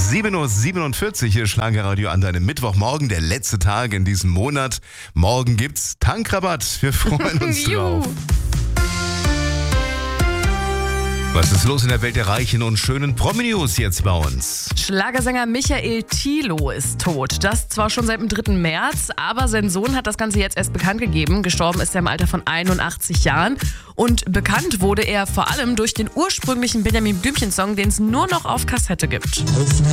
7.47 Uhr hier Schlagerradio an deinem Mittwochmorgen, der letzte Tag in diesem Monat. Morgen gibt's Tankrabatt. Wir freuen uns drauf. Was ist los in der Welt der reichen und schönen Promi-News jetzt bei uns? Schlagersänger Michael Thiele ist tot. Das zwar schon seit dem 3. März, aber sein Sohn hat das Ganze jetzt erst bekannt gegeben. Gestorben ist er im Alter von 81 Jahren. Und bekannt wurde er vor allem durch den ursprünglichen Benjamin Blümchen-Song, den es nur noch auf Kassette gibt.